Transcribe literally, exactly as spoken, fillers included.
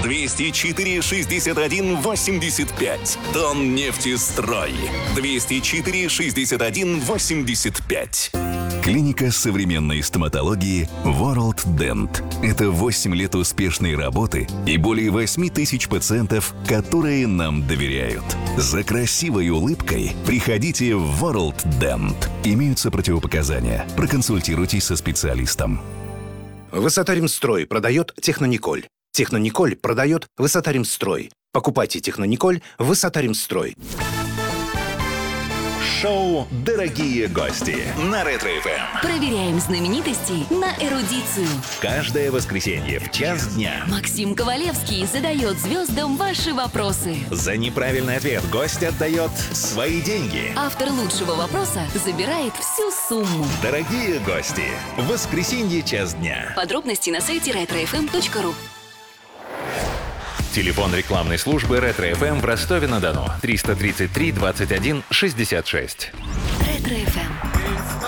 двести четыре шестьдесят один восемьдесят пять. Доннефтестрой. двести четыре шестьдесят один восемьдесят пять. Клиника современной стоматологии World Dent. Это восемь лет успешной работы и более восемь тысяч пациентов, которые нам доверяют. За красивой улыбкой приходите в World Dent. Имеются противопоказания. Проконсультируйтесь со специалистом. Высота-Ремстрой продает Технониколь. Технониколь продает Высота-Ремстрой. Покупайте Технониколь в Высота-Ремстрой. Шоу «Дорогие гости» на Ретро-эф эм. Проверяем знаменитостей на эрудицию. Каждое воскресенье в час дня Максим Ковалевский задает звездам ваши вопросы. за неправильный ответ гость отдает свои деньги. Автор лучшего вопроса забирает всю сумму. Дорогие гости, в воскресенье час дня. Подробности на сайте ретро эф эм точка ру. Телефон рекламной службы Ретро-эф эм в Ростове-на-Дону. триста тридцать три двадцать один шестьдесят шесть. Ретро эф эм.